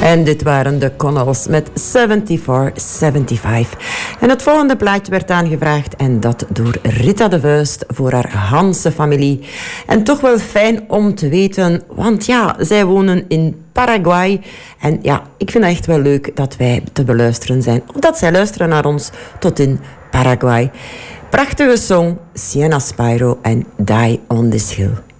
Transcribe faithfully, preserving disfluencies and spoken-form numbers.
En dit waren de Connells met zevenenzeventig zevenenzeventig. En het volgende plaatje werd aangevraagd en dat door Rita de Vuist voor haar Hanse familie. En toch wel fijn om te weten, want ja, zij wonen in Paraguay. En ja, ik vind het echt wel leuk dat wij te beluisteren zijn. Of dat zij luisteren naar ons tot in Paraguay. Prachtige song, Sienna Spyro en Die on This Hill.